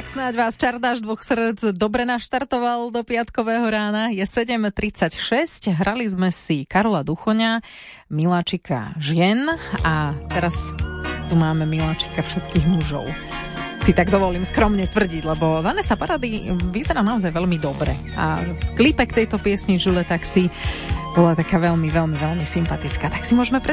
Snáď vás čardáš dvoch srdc dobre naštartoval do piatkového rána. Je 7:36, hrali sme si Karola Duchoňa, miláčika žien a teraz tu máme miláčika všetkých mužov. Si tak dovolím skromne tvrdiť, lebo Vanessa Paradis vyzerá naozaj veľmi dobre. A klípek tejto piesni Žule Taxi bola taká veľmi, veľmi, veľmi sympatická. Tak si môžeme